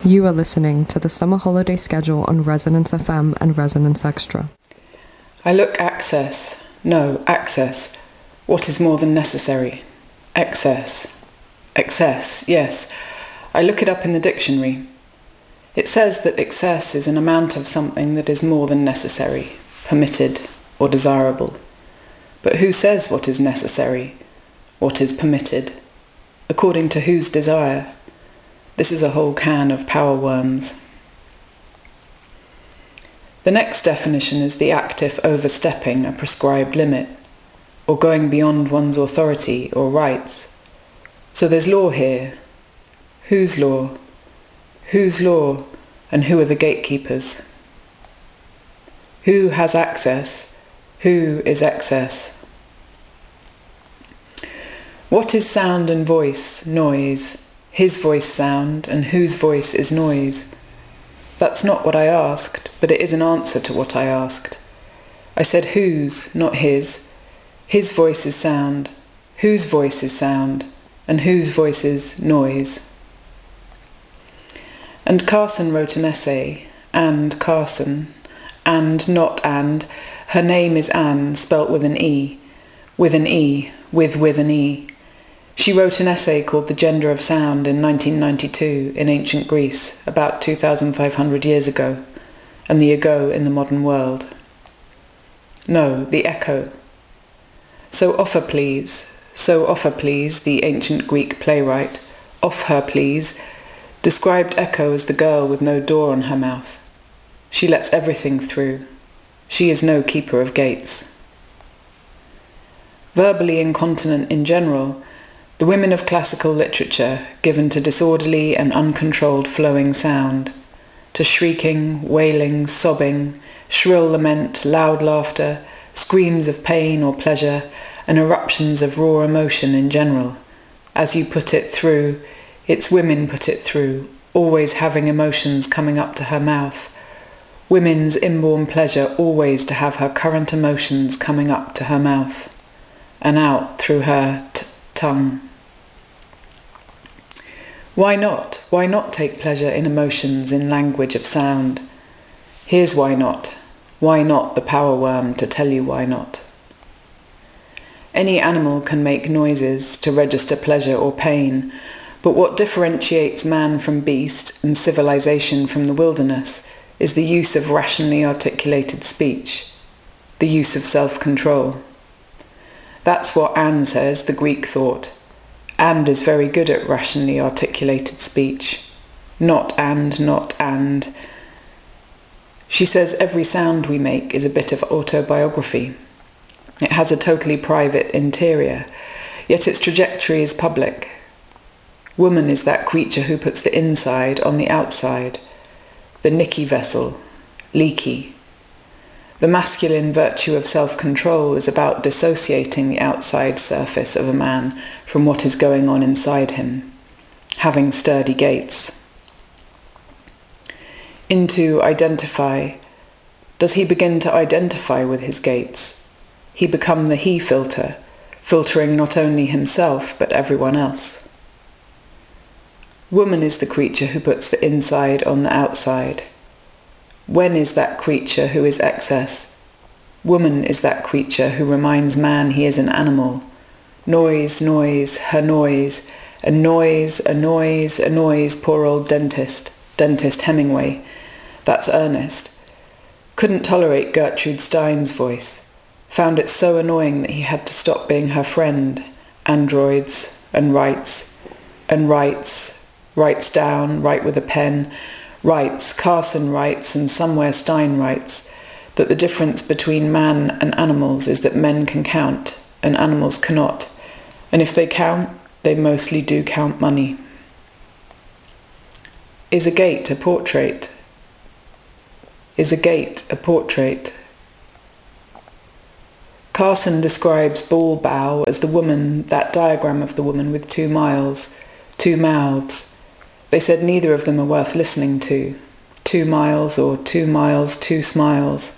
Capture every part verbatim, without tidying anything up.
You are listening to the summer holiday schedule on Resonance F M and Resonance Extra. I look access. No, access. What is more than necessary? Excess. Excess, yes. I look it up in the dictionary. It says that excess is an amount of something that is more than necessary, permitted, or desirable. But who says what is necessary? What is permitted? According to whose desire? This is a whole can of power worms. The next definition is the act of overstepping a prescribed limit, or going beyond one's authority or rights. So there's law here. Whose law? Whose law? And who are the gatekeepers? Who has access? Who is excess? What is sound and voice, noise? His voice sound, and whose voice is noise? That's not what I asked, but it is an answer to what I asked. I said whose, not his. His voice is sound, whose voice is sound, and whose voice is noise. And Carson wrote an essay, and Carson, and not and. Her name is Anne, spelt with an E, with an E, with with an E. She wrote an essay called The Gender of Sound in nineteen ninety-two in ancient Greece, about two thousand five hundred years ago, and the ago in the modern world. No, the echo. So offer please, so offer please, the ancient Greek playwright, off her please, described echo as the girl with no door on her mouth. She lets everything through. She is no keeper of gates. Verbally incontinent in general, the women of classical literature given to disorderly and uncontrolled flowing sound, to shrieking, wailing, sobbing, shrill lament, loud laughter, screams of pain or pleasure, and eruptions of raw emotion in general. As you put it through, its women put it through, always having emotions coming up to her mouth. Women's inborn pleasure always to have her current emotions coming up to her mouth, and out through her t- tongue. Why not? Why not take pleasure in emotions in language of sound? Here's why not. Why not the power worm to tell you why not? Any animal can make noises to register pleasure or pain, but what differentiates man from beast and civilization from the wilderness is the use of rationally articulated speech, the use of self-control. That's what Anne says the Greek thought. And is very good at rationally articulated speech. Not and, not and. She says every sound we make is a bit of autobiography. It has a totally private interior, yet its trajectory is public. Woman is that creature who puts the inside on the outside, the Nicky vessel, leaky. The masculine virtue of self-control is about dissociating the outside surface of a man from what is going on inside him, having sturdy gates. Into identify. Does he begin to identify with his gates? He become the he filter, filtering not only himself but everyone else. Woman is the creature who puts the inside on the outside. When is that creature who is excess? Woman is that creature who reminds man he is an animal. Noise, noise, her noise, a noise, a noise, a noise, poor old dentist, dentist Hemingway. That's Ernest. Couldn't tolerate Gertrude Stein's voice. Found it so annoying that he had to stop being her friend. Androids, and writes, and writes, writes down, write with a pen, writes, Carson writes, and somewhere Stein writes, that the difference between man and animals is that men can count, and animals cannot. And if they count, they mostly do count money. Is a gate a portrait? Is a gate a portrait? Carson describes Ball Bow as the woman, that diagram of the woman with two miles, two mouths. They said neither of them are worth listening to. Two miles or two miles, two smiles.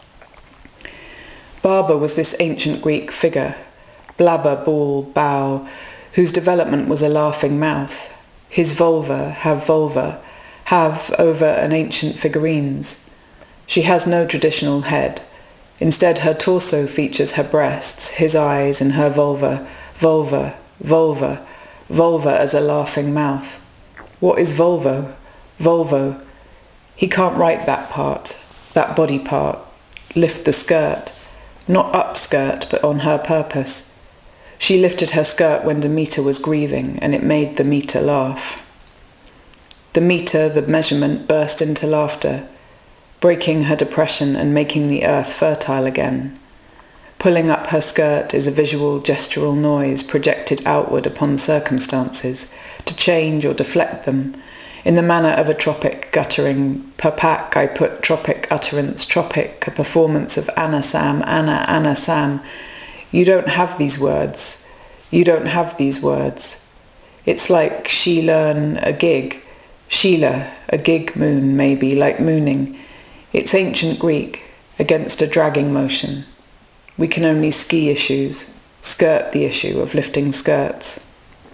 Barber was this ancient Greek figure, blabber, ball, bow, whose development was a laughing mouth. His vulva, have vulva, have over an ancient figurines. She has no traditional head. Instead, her torso features her breasts, his eyes, and her vulva, vulva, vulva, vulva as a laughing mouth. What is Volvo? Volvo. He can't write that part, that body part. Lift the skirt. Not up skirt, but on her purpose. She lifted her skirt when Demeter was grieving, and it made the meter laugh. The meter, the measurement, burst into laughter, breaking her depression and making the earth fertile again. Pulling up her skirt is a visual, gestural noise projected outward upon circumstances, to change or deflect them, in the manner of a tropic guttering. Per pack I put tropic utterance, tropic, a performance of Anna Sam, Anna, Anna Sam. You don't have these words. You don't have these words. It's like she learn a gig. Sheila, a gig moon maybe, like mooning. It's ancient Greek, against a dragging motion. We can only ski issues, skirt the issue of lifting skirts.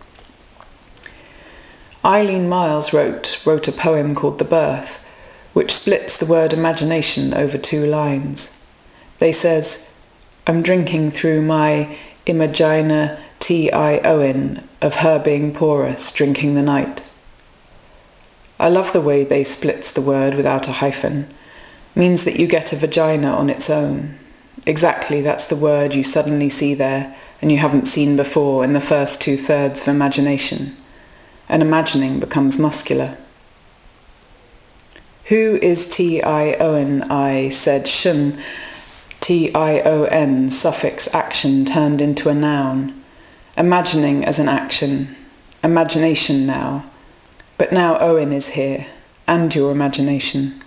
Eileen Miles wrote, wrote a poem called The Birth, which splits the word imagination over two lines. They says, I'm drinking through my imagina T I Owen of her being porous, drinking the night. I love the way they splits the word without a hyphen. Means that you get a vagina on its own. Exactly, that's the word you suddenly see there and you haven't seen before in the first two-thirds of imagination. And imagining becomes muscular. Who is T I O N? I said shun. T I O N, suffix action turned into a noun. Imagining as an action. Imagination now. But now Owen is here, and your imagination.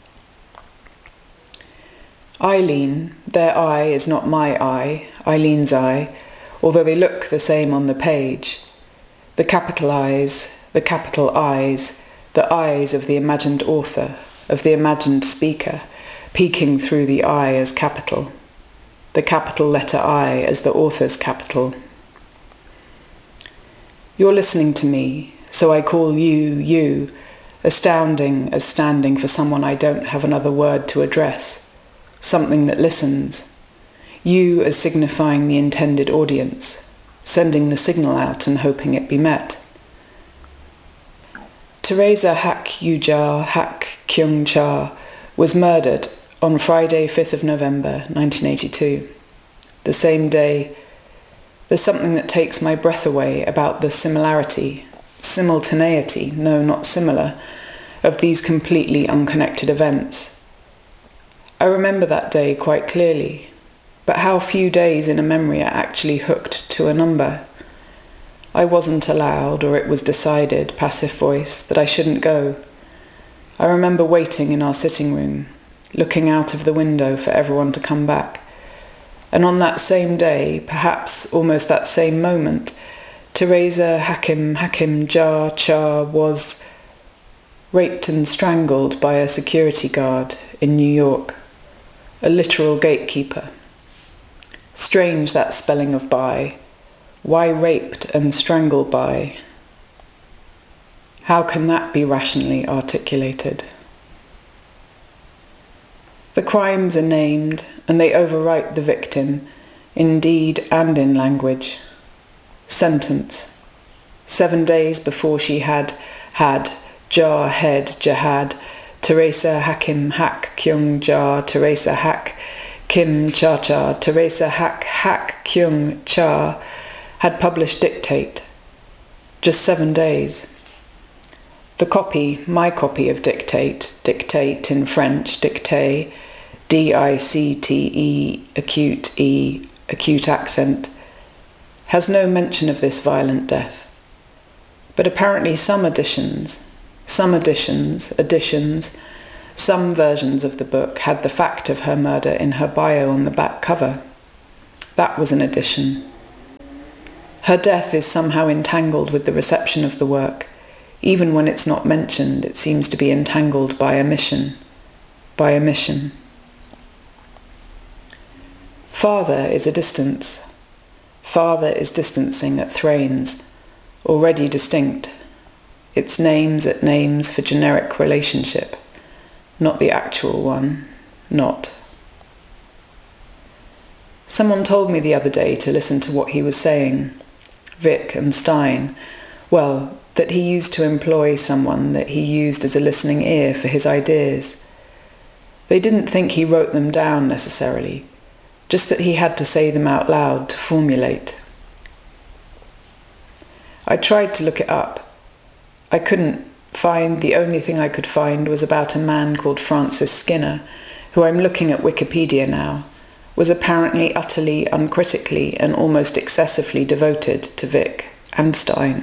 Eileen, their eye is not my eye, Eileen's eye, although they look the same on the page. The capital eyes, the capital eyes, the eyes of the imagined author, of the imagined speaker, peeking through the eye as capital, the capital letter I as the author's capital. You're listening to me, so I call you, you, astounding as standing for someone I don't have another word to address, something that listens. You as signifying the intended audience, sending the signal out and hoping it be met. Teresa Hak Yujar Hak Kyung Cha was murdered on Friday, fifth of November, nineteen eighty-two. The same day, there's something that takes my breath away about the similarity, simultaneity, no, not similar, of these completely unconnected events. I remember that day quite clearly, but how few days in a memory are actually hooked to a number. I wasn't allowed, or it was decided, passive voice, that I shouldn't go. I remember waiting in our sitting room, looking out of the window for everyone to come back. And on that same day, perhaps almost that same moment, Teresa Hakim Hakim Jar Cha was raped and strangled by a security guard in New York, a literal gatekeeper. Strange that spelling of by. Why raped and strangled by? How can that be rationally articulated? The crimes are named, and they overwrite the victim, in deed and in language. Sentence. Seven days before she had had Jar Head Jihad, Teresa Hakim Hak Kyung Jar, Teresa Hak Kim Cha Cha, Teresa Hak Hak Kyung Cha, had published Dictate. Just seven days. The copy, my copy of Dictate, Dictate in French, Dictate, D I C T E, acute E, acute accent, has no mention of this violent death. But apparently some editions, some editions, editions, some versions of the book had the fact of her murder in her bio on the back cover. That was an edition. Her death is somehow entangled with the reception of the work. Even when it's not mentioned, it seems to be entangled by omission. By omission. Father is a distance. Father is distancing at Thrains, already distinct. It's names at names for generic relationship, not the actual one, not. Someone told me the other day to listen to what he was saying, Vic and Stein, well, that he used to employ someone that he used as a listening ear for his ideas. They didn't think he wrote them down necessarily, just that he had to say them out loud to formulate. I tried to look it up. I couldn't find, the only thing I could find was about a man called Francis Skinner, who I'm looking at Wikipedia now, was apparently utterly, uncritically and almost excessively devoted to Vic and Stein.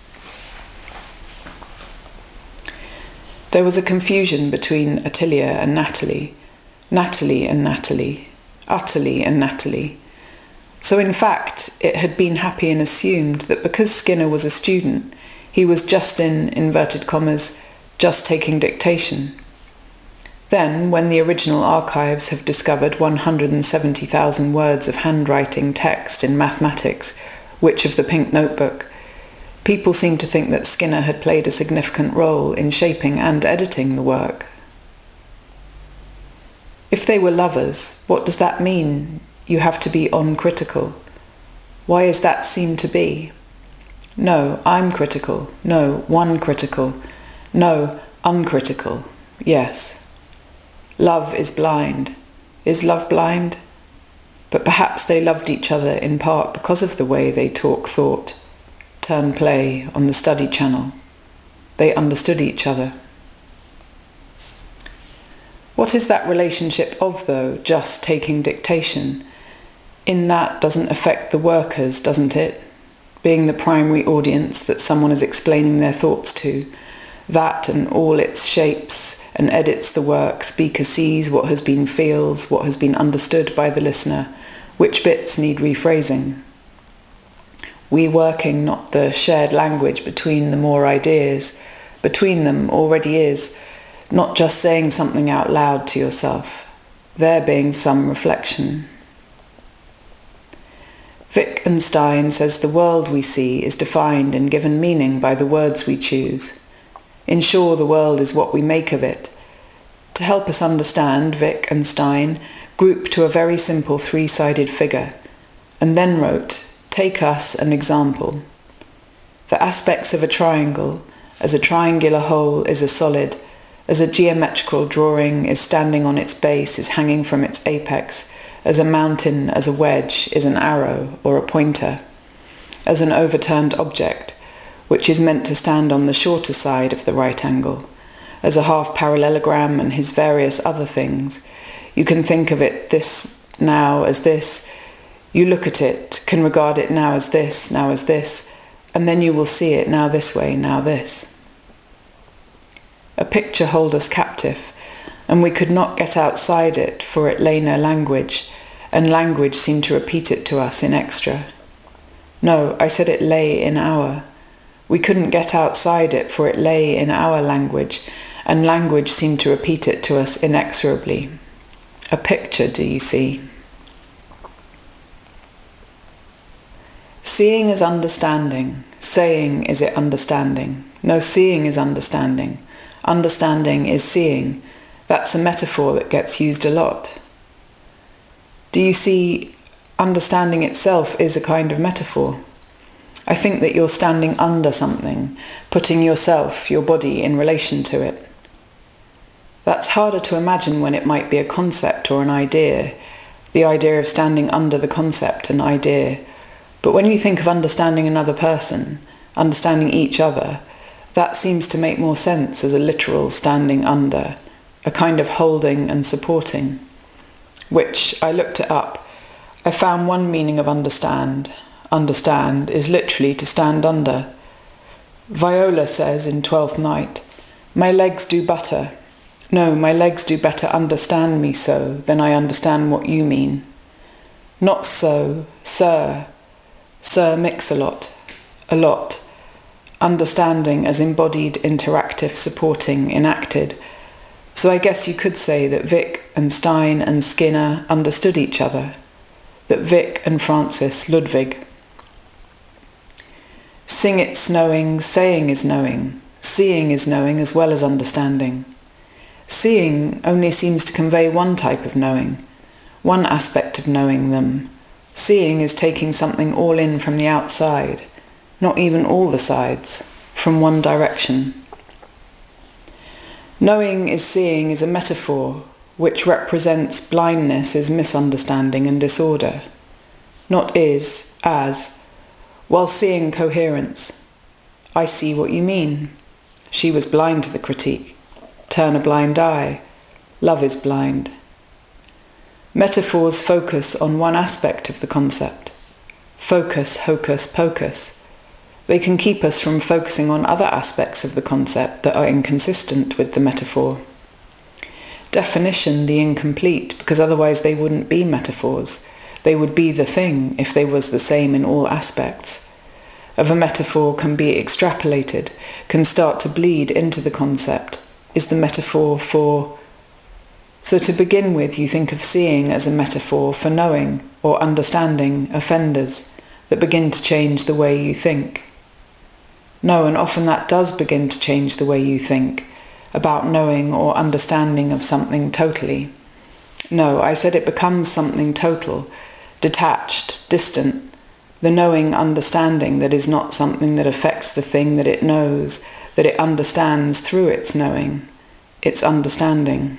There was a confusion between Attilia and Natalie, Natalie and Natalie, utterly and Natalie. So in fact, it had been happy and assumed that because Skinner was a student, he was just in, inverted commas, just taking dictation. Then, when the original archives have discovered one hundred seventy thousand words of handwriting text in mathematics, which of the Pink Notebook, people seem to think that Skinner had played a significant role in shaping and editing the work. If they were lovers, what does that mean? You have to be uncritical. Why is that seem to be? No, I'm critical. No, one critical. No, uncritical. Yes. Love is blind. Is love blind? But perhaps they loved each other in part because of the way they talk thought, turn play on the Study Channel. They understood each other. What is that relationship of, though, just taking dictation? In that doesn't affect the workers, doesn't it? Being the primary audience that someone is explaining their thoughts to, that and all its shapes and edits the work, speaker sees what has been feels, what has been understood by the listener, which bits need rephrasing. We working not the shared language between the more ideas, between them already is, not just saying something out loud to yourself, there being some reflection. Vic and Stein says the world we see is defined and given meaning by the words we choose. Ensure the world is what we make of it. To help us understand, Vic and Stein grouped to a very simple three-sided figure, and then wrote, take us an example. The aspects of a triangle, as a triangular whole is a solid, as a geometrical drawing is standing on its base, is hanging from its apex, as a mountain, as a wedge, is an arrow or a pointer, as an overturned object, which is meant to stand on the shorter side of the right angle, as a half parallelogram and his various other things. You can think of it this now as this, you look at it, can regard it now as this, now as this, and then you will see it now this way, now this. A picture hold us captive, and we could not get outside it, for it lay no language, and language seemed to repeat it to us in extra. No, I said it lay in our. We couldn't get outside it, for it lay in our language, and language seemed to repeat it to us inexorably. A picture, do you see? Seeing is understanding. Saying is it understanding. No, seeing is understanding. Understanding is seeing. That's a metaphor that gets used a lot. Do you see, understanding itself is a kind of metaphor. I think that you're standing under something, putting yourself, your body, in relation to it. That's harder to imagine when it might be a concept or an idea, the idea of standing under the concept and idea. But when you think of understanding another person, understanding each other, that seems to make more sense as a literal standing under, a kind of holding and supporting, which, I looked it up, I found one meaning of understand. Understand is literally to stand under. Viola says in Twelfth Night, my legs do butter. No, my legs do better understand me so than I understand what you mean. Not so, sir. Sir Mix-a-Lot. A lot. Understanding as embodied, interactive, supporting, enacted. So I guess you could say that Vic and Stein and Skinner understood each other, that Vic and Francis Ludwig. Sing it's snowing, saying is knowing, Seeing is knowing as well as understanding. Seeing only seems to convey one type of knowing, one aspect of knowing them. Seeing is taking something all in from the outside, not even all the sides, from one direction. Knowing is seeing is a metaphor which represents blindness as misunderstanding and disorder, not is, as, while seeing coherence. I see what you mean. She was blind to the critique. Turn a blind eye. Love is blind. Metaphors focus on one aspect of the concept. Focus, hocus pocus. They can keep us from focusing on other aspects of the concept that are inconsistent with the metaphor. Definition the incomplete, because otherwise they wouldn't be metaphors. They would be the thing if they was the same in all aspects. Of a metaphor can be extrapolated, can start to bleed into the concept, is the metaphor for... So to begin with, you think of seeing as a metaphor for knowing or understanding offenders that begin to change the way you think. No, and often that does begin to change the way you think about knowing or understanding of something totally. No, I said it becomes something total, detached, distant, the knowing understanding that is not something that affects the thing that it knows, that it understands through its knowing, its understanding.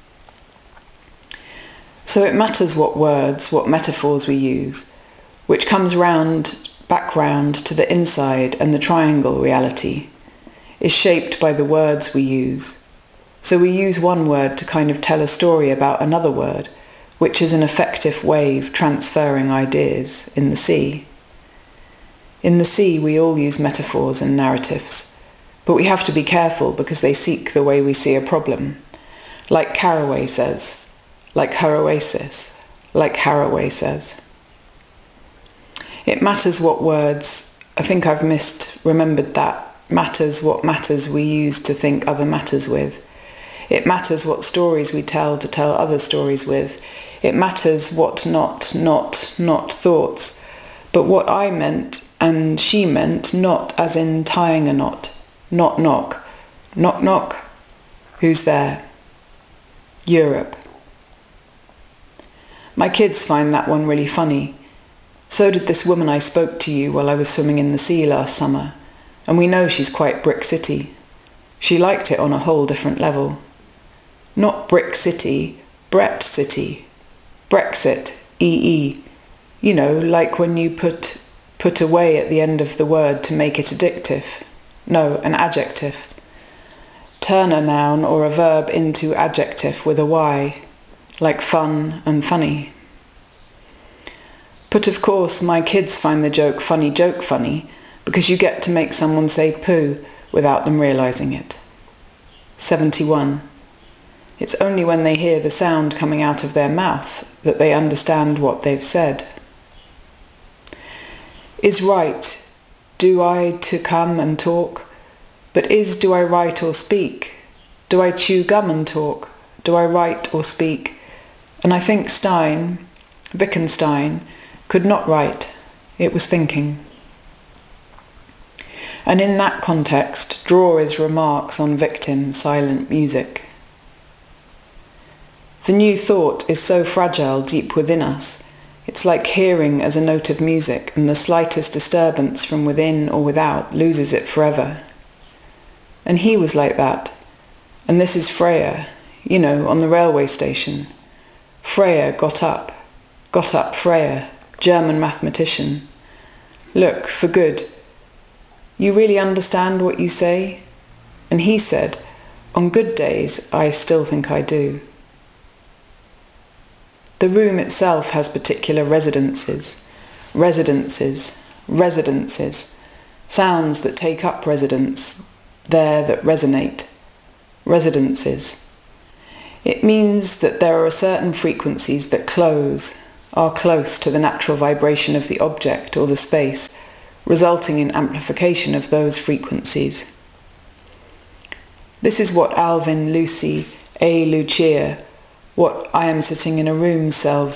So it matters what words, what metaphors we use, which comes round, back round to the inside, and the triangle reality is shaped by the words we use. So we use one word to kind of tell a story about another word, which is an effective wave transferring ideas in the sea. In the sea we all use metaphors and narratives, but we have to be careful because they seek the way we see a problem. Like Carraway says, like her oasis, like Haraway says. It matters what words, I think I've missed, remembered that, matters what matters we use to think other matters with. It matters what stories we tell to tell other stories with. It matters what not, not, not thoughts, but what I meant and she meant not as in tying a knot, not knock, knock knock, who's there? Europe. My kids find that one really funny. So did this woman I spoke to you while I was swimming in the sea last summer, and we know she's quite Brick City. She liked it on a whole different level. Not Brick City, Brett City. Brexit, E E. You know, like when you put put away at the end of the word to make it addictive. No, an adjective. Turn a noun or a verb into adjective with a Y, like fun and funny. But of course, my kids find the joke funny joke funny because you get to make someone say poo without them realising it. seventy-one. It's only when they hear the sound coming out of their mouth that they understand what they've said. Is right, do I to come and talk? But is do I write or speak? Do I chew gum and talk? Do I write or speak? And I think Stein, Wittgenstein, could not write. It was thinking. And in that context, draw his remarks on victim silent music. The new thought is so fragile deep within us. It's like hearing as a note of music, and the slightest disturbance from within or without loses it forever. And he was like that. And this is Freya, you know, on the railway station. Freya got up. Got up Freya, German mathematician. Look, for good. You really understand what you say? And he said, on good days, I still think I do. The room itself has particular residences, residences, residences, sounds that take up residence, there that resonate, residences. It means that there are certain frequencies that close, are close to the natural vibration of the object or the space, resulting in amplification of those frequencies. This is what Alvin, Lucy, A. Lucia, what I am sitting in a room selves